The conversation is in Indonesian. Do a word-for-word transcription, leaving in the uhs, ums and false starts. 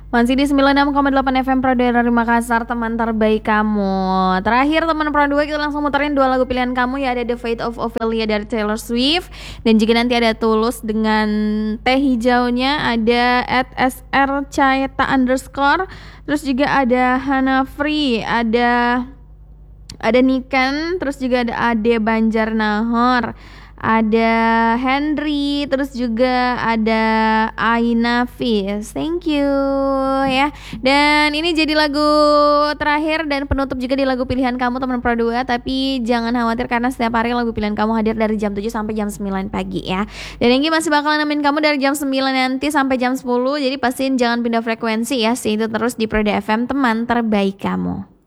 Masih di sembilan puluh enam koma delapan F M Pro dua dari Makassar, teman terbaik kamu. Terakhir teman Pro dua, kita langsung muterin dua lagu pilihan kamu ya. Ada The Fate of Ophelia dari Taylor Swift, dan juga nanti ada Tulus dengan teh hijaunya. Ada at S R Caeta underscore. Terus juga ada Hana Free, ada ada Niken, terus juga ada Ade Banjar Nahor, ada Henry, terus juga ada Aina Fis. Thank you ya. Dan ini jadi lagu terakhir dan penutup juga di lagu pilihan kamu teman Pro dua. Tapi jangan khawatir karena setiap hari lagu pilihan kamu hadir dari jam tujuh sampai jam sembilan pagi ya. Dan Enggi masih bakalan nemenin kamu dari jam sembilan nanti sampai jam sepuluh. Jadi pastiin jangan pindah frekuensi ya. Stay itu terus di Pro dua F M, teman terbaik kamu.